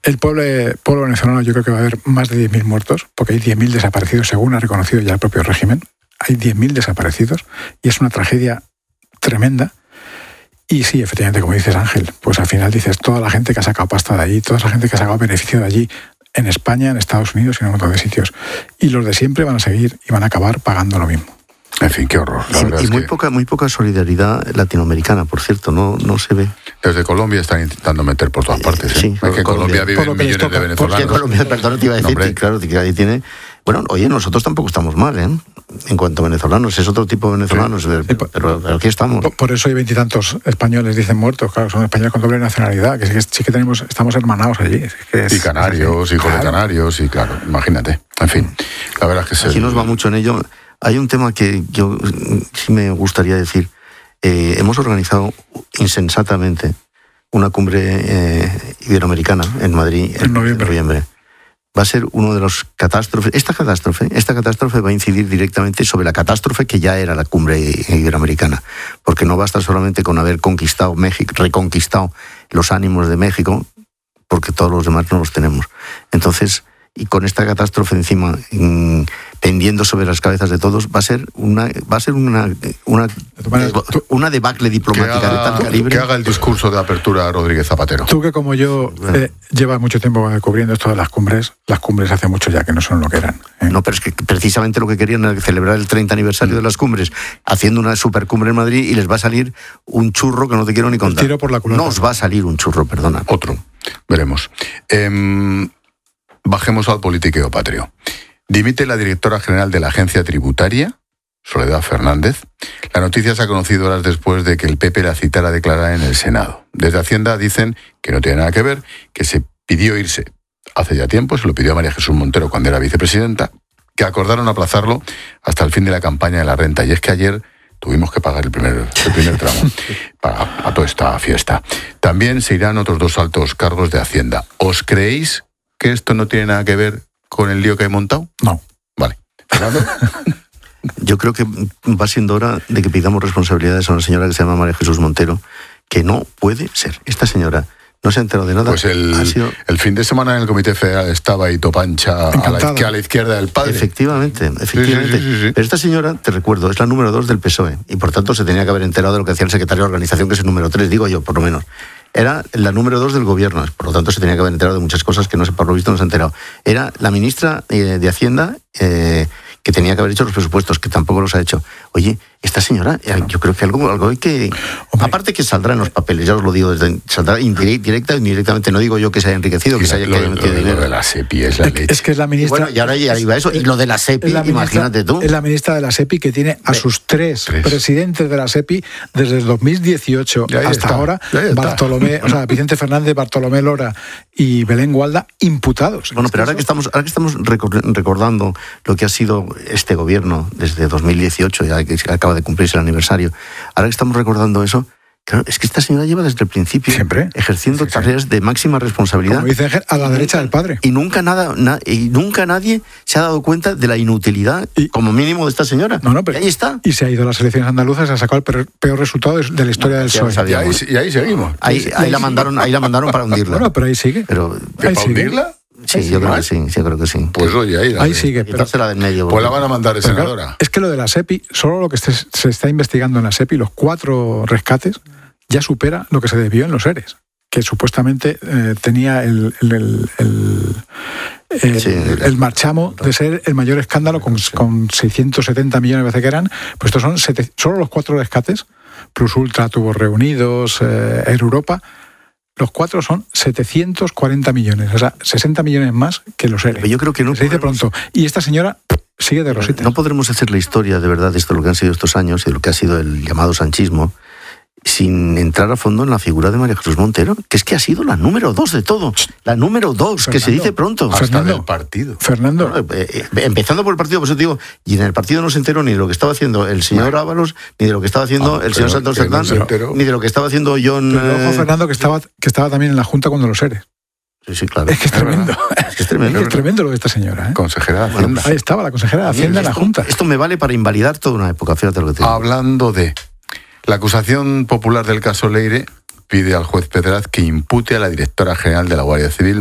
El pueblo venezolano, yo creo que va a haber más de 10.000 muertos, porque hay 10.000 desaparecidos, según ha reconocido ya el propio régimen. Hay 10.000 desaparecidos y es una tragedia tremenda. Y sí, efectivamente, como dices, Ángel, pues al final dices, toda la gente que ha sacado pasta de allí, toda la gente que ha sacado beneficio de allí, en España, en Estados Unidos y en un montón de sitios. Y los de siempre van a seguir y van a acabar pagando lo mismo. En fin, qué horror. Y muy poca solidaridad latinoamericana, por cierto, no se ve. Desde Colombia están intentando meter por todas partes. Sí, es que en Colombia viven millones de venezolanos. Porque Colombia, perdón, te iba a decir, que claro, que ahí tiene... Bueno, oye, nosotros tampoco estamos mal, ¿eh? En cuanto a venezolanos, es otro tipo de venezolanos, sí. pero aquí estamos. Por eso hay 20 y tantos españoles, dicen muertos, claro, son españoles con doble nacionalidad, que sí que estamos hermanados allí. Y canarios, hijos de canarios, y claro, imagínate. En fin, la verdad es que aquí nos va mucho en ello. Hay un tema que yo sí me gustaría decir. Hemos organizado insensatamente una cumbre iberoamericana en Madrid en noviembre. Va a ser uno de los catástrofes. Esta catástrofe va a incidir directamente sobre la catástrofe que ya era la cumbre iberoamericana, porque no basta solamente con haber conquistado México, reconquistado los ánimos de México, porque todos los demás no los tenemos. Entonces, y con esta catástrofe encima pendiendo sobre las cabezas de todos, va a ser una debacle diplomática de tal calibre. Que haga el discurso de apertura Rodríguez Zapatero. Tú que como yo llevas mucho tiempo cubriendo esto de las cumbres hace mucho ya que no son lo que eran. No, pero es que precisamente lo que querían era celebrar el 30 aniversario de las cumbres, haciendo una supercumbre en Madrid, y les va a salir un churro que no te quiero ni contar. Tiro por la culata. No os va a salir un churro, perdona. Otro, veremos. Bajemos al politiqueo patrio. Dimite la directora general de la agencia tributaria, Soledad Fernández. La noticia se ha conocido horas después de que el PP la citara a declarar en el Senado. Desde Hacienda dicen que no tiene nada que ver, que se pidió irse hace ya tiempo, se lo pidió a María Jesús Montero cuando era vicepresidenta, que acordaron aplazarlo hasta el fin de la campaña de la renta. Y es que ayer tuvimos que pagar el primer tramo para toda esta fiesta. También se irán otros 2 altos cargos de Hacienda. ¿Os creéis que esto no tiene nada que ver con el lío que hay montado? No. Vale. ¿Fernando? Yo creo que va siendo hora de que pidamos responsabilidades a una señora que se llama María Jesús Montero, que no puede ser. Esta señora no se ha enterado de nada. Pues el fin de semana en el Comité Federal estaba ahí Topancha a la izquierda del padre. Efectivamente. Sí. Pero esta señora, te recuerdo, es la número 2 del PSOE, y por tanto se tenía que haber enterado de lo que hacía el secretario de organización, que es el número 3, digo yo, por lo menos. Era la número 2 del gobierno, por lo tanto se tenía que haber enterado de muchas cosas que por lo visto no se ha enterado. Era la ministra de Hacienda, que tenía que haber hecho los presupuestos, que tampoco los ha hecho. Oye, esta señora, yo creo que algo hay que... Hombre, aparte que saldrá en los papeles, ya os lo digo, saldrá directa o indirectamente, no digo yo que se haya enriquecido, que se haya metido dinero. Lo de la SEPI es la leche. Es que es la ministra... Y ahora ya iba eso, y lo de la SEPI, imagínate tú. Es la ministra de la SEPI que tiene a sus tres presidentes de la SEPI desde el 2018 hasta ahora, Vicente Fernández, Bartolomé Lora y Belén Gualda, imputados. Bueno, pero ahora que estamos recordando lo que ha sido este gobierno desde 2018, ya que acaba de cumplirse el aniversario, ahora que estamos recordando eso, claro, es que esta señora lleva desde el principio siempre ejerciendo tareas de máxima responsabilidad. Como dice Ángel, a la derecha del padre. Y nunca nadie se ha dado cuenta de la inutilidad, como mínimo, de esta señora. Pero ahí está. Y se ha ido a las elecciones andaluzas y ha sacado el peor resultado de la historia del PSOE. Y ahí seguimos. Ahí la mandaron para hundirla. Bueno, pero ahí sigue. ¿Para hundirla? Sí, yo creo que sí. Pues oye, ahí sigue. Pero la del medio. Pues la van a mandar de senadora. Claro, es que lo de la SEPI, solo lo que se está investigando en la SEPI, los 4 rescates, ya supera lo que se debió en los ERES, que supuestamente tenía el marchamo de ser el mayor escándalo con 670 millones de veces que eran. Pues estos son solo los 4 rescates, Plus Ultra, Tubos Reunidos, Air Europa. Los 4 son 740 millones, o sea, 60 millones más que los ERE. Yo creo que no. Se dice pronto. Y esta señora sigue de rositas. No podremos hacer la historia de verdad de esto, lo que han sido estos años y lo que ha sido el llamado sanchismo, sin entrar a fondo en la figura de María Jesús Montero, que es que ha sido la número 2 de todo. La número 2, que se dice pronto. Hasta del partido. Fernando. Empezando por el partido, por eso te digo, y en el partido no se enteró ni de lo que estaba haciendo el señor Ábalos, ni de lo que estaba haciendo el señor Santos Cerdán, ni de lo que estaba haciendo John... Pero ojo, Fernando, que estaba también en la Junta cuando los ERE. Sí, claro. Es que es tremendo. Es tremendo. Es tremendo lo de esta señora. Consejera de Hacienda. Ahí estaba la consejera de Hacienda en la Junta. Esto me vale para invalidar toda una época, fíjate lo que te digo. Hablando de... La acusación popular del caso Leire pide al juez Pedraz que impute a la directora general de la Guardia Civil,